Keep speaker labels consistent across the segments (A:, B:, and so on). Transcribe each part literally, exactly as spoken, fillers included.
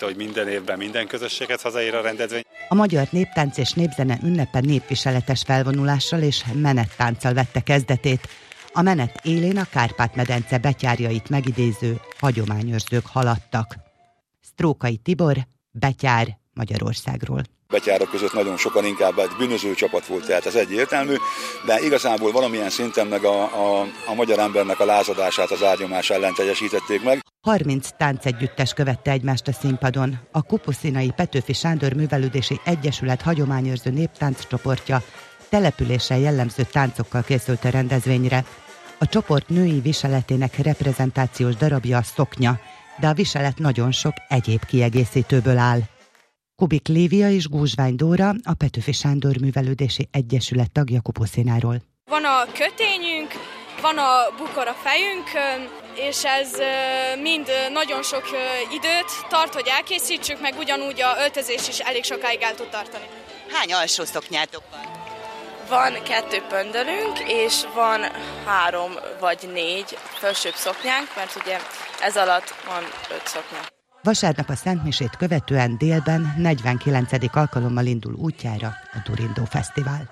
A: mint ahogy minden évben minden közösséghez hazaér a rendezvény.
B: A Magyar Néptánc és Népzene ünnepe népviseletes felvonulással és menettánccal vette kezdetét. A menet élén a Kárpát-medence betyárjait megidéző hagyományőrzők haladtak. Sztrókai Tibor, betyár Magyarországról.
C: Betyárok között nagyon sokan inkább egy bűnöző csapat volt, tehát ez egyértelmű, de igazából valamilyen szinten meg a, a, a magyar embernek a lázadását az árnyomás ellen teljesítették meg.
B: harminc táncegyüttes követte egymást a színpadon. A Kupuszinai Petőfi Sándor Művelődési Egyesület hagyományőrző néptánccsoportja településsel jellemző táncokkal készült a rendezvényre. A csoport női viseletének reprezentációs darabja a szoknya, de a viselet nagyon sok egyéb kiegészítőből áll. Kubik Lívia és Gúzsvány Dóra, a Petőfi Sándor Művelődési Egyesület tagja Kupuszináról.
D: Van a kötényünk, van a bukor a fejünkön, és ez mind nagyon sok időt tart, hogy elkészítsük, meg ugyanúgy a öltözés is elég sokáig el tud tartani.
E: Hány alsó szoknyátok van?
F: Van kettő pöndörünk, és van három vagy négy felsőbb szoknyánk, mert ugye ez alatt van öt szoknya.
B: Vasárnap a Szentmisét követően délben negyvenkilencedik alkalommal indul útjára a Durindó Fesztivál.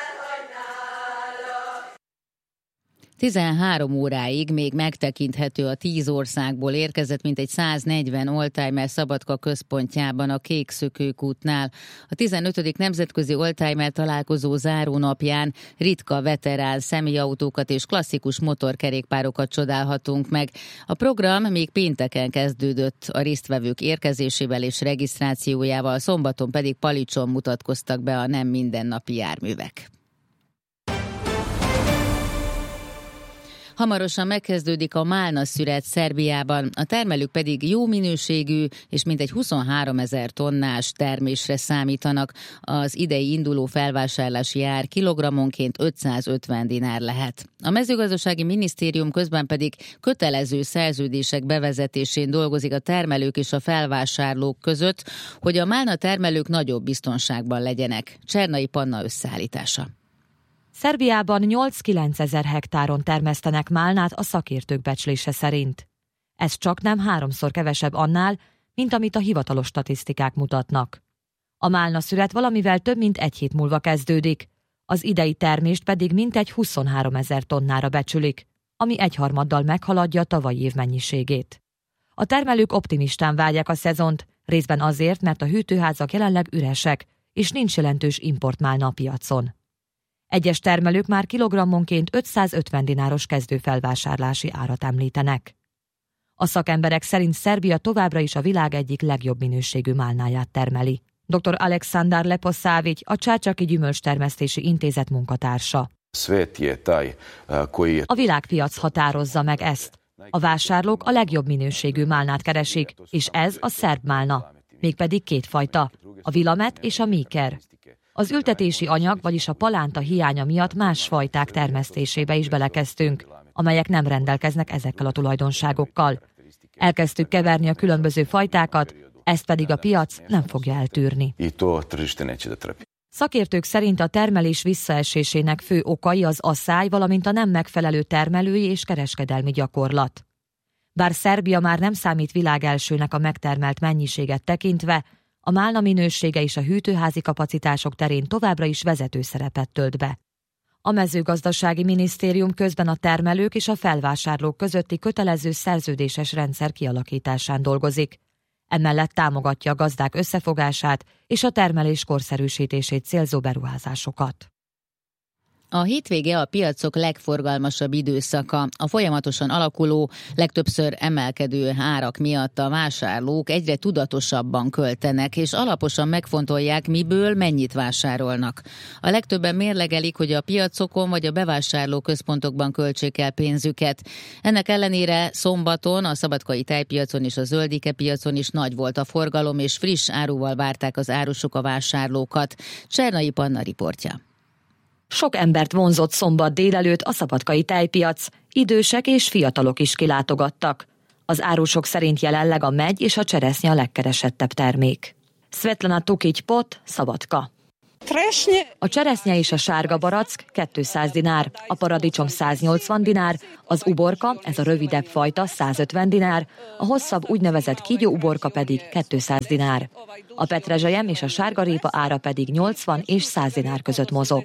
G: tizenhárom óráig még megtekinthető a tíz országból érkezett mintegy száznegyven oldtimer Szabadka központjában a Kékszökőkútnál. A tizenötödik nemzetközi oldtimer találkozó zárónapján ritka veterán személyautókat és klasszikus motorkerékpárokat csodálhatunk meg. A program még pénteken kezdődött, a résztvevők érkezésével és regisztrációjával, szombaton pedig Palicson mutatkoztak be a nem mindennapi járművek. Hamarosan megkezdődik a málna szüret Szerbiában, a termelők pedig jó minőségű és mintegy huszonháromezer tonnás termésre számítanak. Az idei induló felvásárlási ár kilogrammonként ötszázötven dinár lehet. A mezőgazdasági minisztérium közben pedig kötelező szerződések bevezetésén dolgozik a termelők és a felvásárlók között, hogy a málna termelők nagyobb biztonságban legyenek. Csernai Panna összeállítása.
H: Szerbiában nyolc-kilencezer hektáron termesztenek málnát a szakértők becslése szerint. Ez csaknem háromszor kevesebb annál, mint amit a hivatalos statisztikák mutatnak. A málna szüret valamivel több mint egy hét múlva kezdődik, az idei termést pedig mintegy huszonháromezer tonnára becsülik, ami egyharmaddal meghaladja a tavalyi év mennyiségét. A termelők optimistán várják a szezont, részben azért, mert a hűtőházak jelenleg üresek, és nincs jelentős importmálna a piacon. Egyes termelők már kilogrammonként ötszázötven dináros kezdőfelvásárlási árat említenek. A szakemberek szerint Szerbia továbbra is a világ egyik legjobb minőségű málnáját termeli. doktor Aleksandar Leposavić, a Csácsaki Gyümölcstermesztési Intézet munkatársa. A világpiac határozza meg ezt. A vásárlók a legjobb minőségű málnát keresik, és ez a szerb málna, mégpedig kétfajta, a Vilamet és a Míker. Az ültetési anyag, vagyis a palánta hiánya miatt más fajták termesztésébe is belekezdtünk, amelyek nem rendelkeznek ezekkel a tulajdonságokkal. Elkezdtük keverni a különböző fajtákat, ezt pedig a piac nem fogja eltűrni. Szakértők szerint a termelés visszaesésének fő okai az asszály, valamint a nem megfelelő termelői és kereskedelmi gyakorlat. Bár Szerbia már nem számít világelsőnek a megtermelt mennyiséget tekintve, a málna minősége és a hűtőházi kapacitások terén továbbra is vezető szerepet tölt be. A mezőgazdasági minisztérium közben a termelők és a felvásárlók közötti kötelező szerződéses rendszer kialakításán dolgozik. Emellett támogatja a gazdák összefogását és a termelés korszerűsítését célzó beruházásokat.
G: A hétvége a piacok legforgalmasabb időszaka. A folyamatosan alakuló, legtöbbször emelkedő árak miatt a vásárlók egyre tudatosabban költenek, és alaposan megfontolják, miből mennyit vásárolnak. A legtöbben mérlegelik, hogy a piacokon vagy a bevásárlóközpontokban költsék el pénzüket. Ennek ellenére szombaton a szabadkai tejpiacon és a zöldike piacon is nagy volt a forgalom, és friss áruval várták az árusok a vásárlókat. Csernai Panna riportja.
H: Sok embert vonzott szombat délelőtt a szabadkai tejpiac, idősek és fiatalok is kilátogattak. Az árusok szerint jelenleg a megy és a cseresznye a legkeresettebb termék. Svetlana Tukics Pot, Szabadka. A cseresznye és a sárga barack kétszáz dinár, a paradicsom száznyolcvan dinár, az uborka, ez a rövidebb fajta, százötven dinár, a hosszabb úgynevezett kígyó uborka pedig kétszáz dinár. A petrezselyem és a sárgarépa ára pedig nyolcvan és száz dinár között mozog.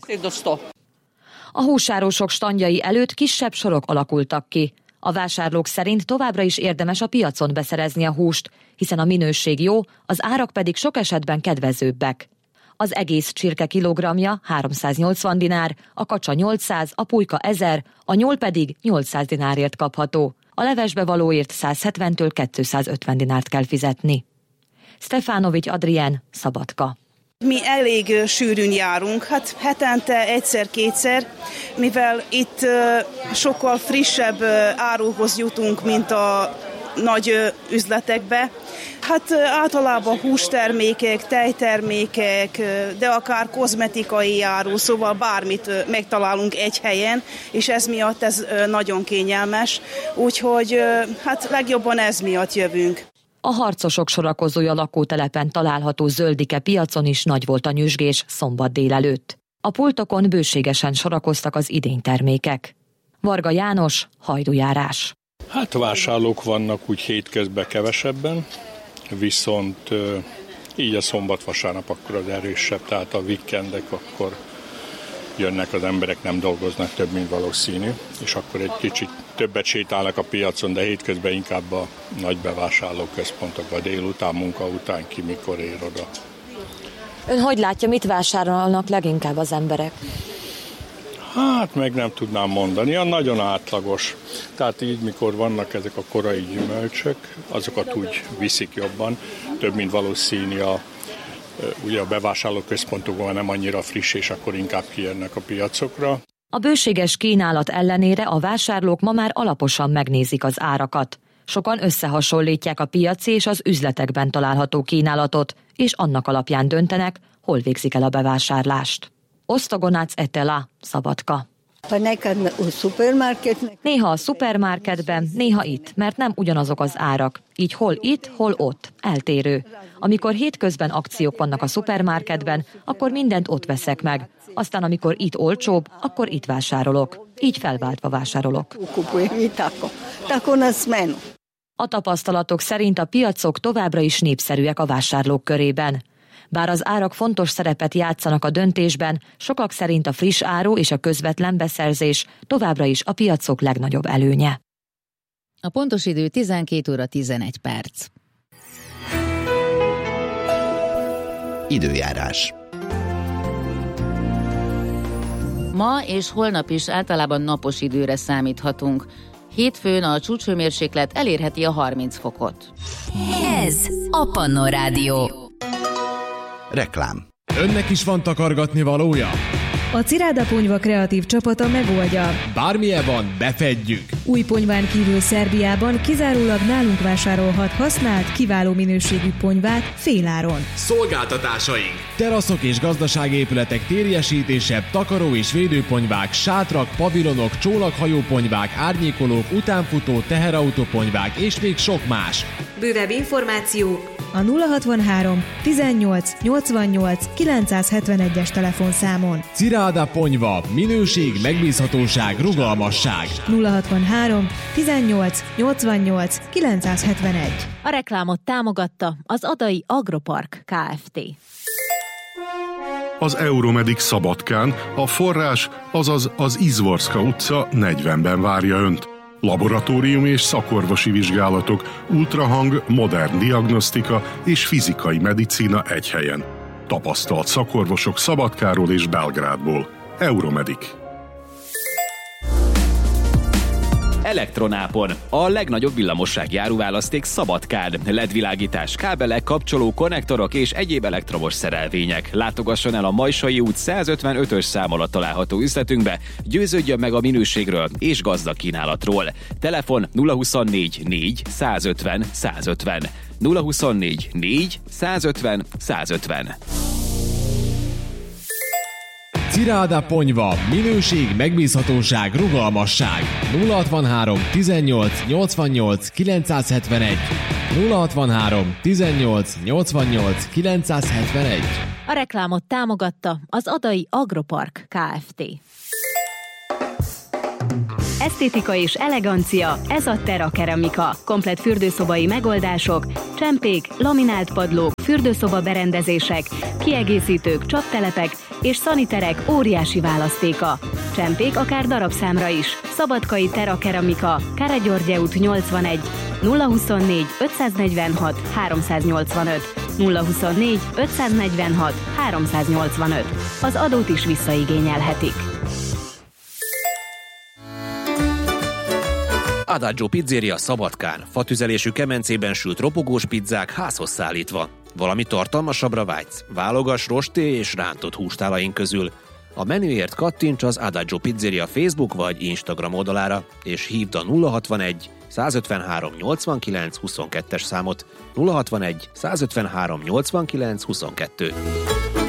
H: A húsárusok standjai előtt kisebb sorok alakultak ki. A vásárlók szerint továbbra is érdemes a piacon beszerezni a húst, hiszen a minőség jó, az árak pedig sok esetben kedvezőbbek. Az egész csirke kilogramja háromszáznyolcvan dinár, a kacsa nyolcszáz, a pulyka ezer, a nyúl pedig nyolcszáz dinárért kapható. A levesbe valóért száz hetventől kétszázötven dinárt kell fizetni. Stefanovics Adrien, Szabadka.
I: Mi elég sűrűn járunk, hát hetente egyszer-kétszer, mivel itt sokkal frissebb áruhoz jutunk, mint a nagy üzletekbe. Hát általában hústermékek, tejtermékek, de akár kozmetikai áru, szóval bármit megtalálunk egy helyen, és ez miatt ez nagyon kényelmes, úgyhogy hát legjobban ez miatt jövünk.
H: A harcosok sorakozója lakótelepen található Zöldike piacon is nagy volt a nyüzsgés szombat délelőtt. A pultokon bőségesen sorakoztak az idénytermékek. Varga János, Hajdujárás.
J: Hát vásárlók vannak úgy hétközben kevesebben, viszont így a szombat-vasárnap akkor az erősebb, tehát a weekendek akkor jönnek az emberek, nem dolgoznak több, mint valószínű, és akkor egy kicsit többet sétálnak a piacon, de hétközben inkább a nagy bevásárlóközpontokban, délután, munka után ki mikor ér oda.
H: Ön hogy látja, mit vásárolnak leginkább az emberek?
J: Hát meg nem tudnám mondani, a nagyon átlagos. Tehát így, mikor vannak ezek a korai gyümölcsök, azokat úgy viszik jobban, több, mint valószínű a ugye a bevásárlóközpontokban nem annyira friss, és akkor inkább kijönnek a piacokra.
H: A bőséges kínálat ellenére a vásárlók ma már alaposan megnézik az árakat. Sokan összehasonlítják a piaci és az üzletekben található kínálatot, és annak alapján döntenek, hol végzik el a bevásárlást. Osztogonácz Etela, Szabadka. Néha a szupermarketben, néha itt, mert nem ugyanazok az árak. Így hol itt, hol ott. Eltérő. Amikor hétközben akciók vannak a szupermarketben, akkor mindent ott veszek meg. Aztán amikor itt olcsóbb, akkor itt vásárolok. Így felváltva vásárolok. A tapasztalatok szerint a piacok továbbra is népszerűek a vásárlók körében. Bár az árak fontos szerepet játszanak a döntésben, sokak szerint a friss áru és a közvetlen beszerzés továbbra is a piacok legnagyobb előnye.
G: A pontos idő tizenkét óra tizenegy perc.
K: Időjárás.
G: Ma és holnap is általában napos időre számíthatunk. Hétfőn a csúcshőmérséklet elérheti a harminc fokot.
K: Ez a Pannon Rádió. Reklám.
L: Önnek is van takargatni valója?
M: A Ciráda Ponyva kreatív csapata megoldja.
L: Bármilyen van, befedjük.
M: Új ponyván kívül Szerbiában kizárólag nálunk vásárolhat használt, kiváló minőségű ponyvát féláron.
L: Szolgáltatásaink. Teraszok és gazdaságépületek térjesítése, takaró és védőponyvák, sátrak, pavilonok, csónakhajóponyvák, árnyékolók, utánfutó, teherautóponyvák és még sok más.
M: Bővebb információ a nulla hatvanhárom tizennyolc nyolcvannyolc kilencszázhetvenegyes telefonszámon.
L: Ciráda Ponyva. Minőség, megbízhatóság, rugalmasság.
M: nulla hatvanhárom tizennyolc nyolcvannyolc kilencszázhetvenegy.
N: A reklámot támogatta az Adai Agropark Kft.
O: Az Euromedic Szabadkán a forrás, azaz az Izvorska utca negyvenben várja Önt. Laboratórium és szakorvosi vizsgálatok, ultrahang, modern diagnosztika és fizikai medicína egy helyen. Tapasztalt szakorvosok Szabadkáról és Belgrádból. Euromedic.
P: Elektronápon. A legnagyobb villamossági áruválaszték Szabadkán. el é dé-világítás, kábelek, kapcsoló, konnektorok és egyéb elektromos szerelvények. Látogasson el a Majsai út százötvenötös szám alatt található üzletünkbe, győződjön meg a minőségről és gazdag kínálatról. Telefon nulla huszonnégy négy százötven százötven. nulla huszonnégy négy százötven százötven.
L: Ciráda Ponyva. Minőség, megbízhatóság, rugalmasság. nulla hatvanhárom tizennyolc nyolcvannyolc kilencszázhetvenegy nulla hatvanhárom tizennyolc nyolcvannyolc kilencszázhetvenegy.
N: A reklámot támogatta az Adai Agropark Kft.
Q: Esztétika és elegancia, ez a Terra Keramika. Komplett fürdőszobai megoldások, csempék, laminált padlók, fürdőszoba berendezések, kiegészítők, csaptelepek és szaniterek óriási választéka. Csempék akár darabszámra is. Szabadkai Terra Keramika, Káregyörgye út nyolcvanegy, nulla huszonnégy ötszáznegyvenhat háromszáznyolcvanöt, nulla huszonnégy ötszáznegyvenhat háromszáznyolcvanöt. Az adót is visszaigényelhetik.
R: Adagio Pizzeria Szabadkán. Fatüzelésű kemencében sült ropogós pizzák házhoz szállítva. Valami tartalmasabbra vágysz? Válogass rosté és rántott hústálaink közül. A menüért kattints az Adagio Pizzeria Facebook vagy Instagram oldalára, és hívd a nulla hatvanegy százötvenhárom nyolcvankilenc huszonkettes számot. nulla hatvanegy százötvenhárom nyolcvankilenc huszonkettő.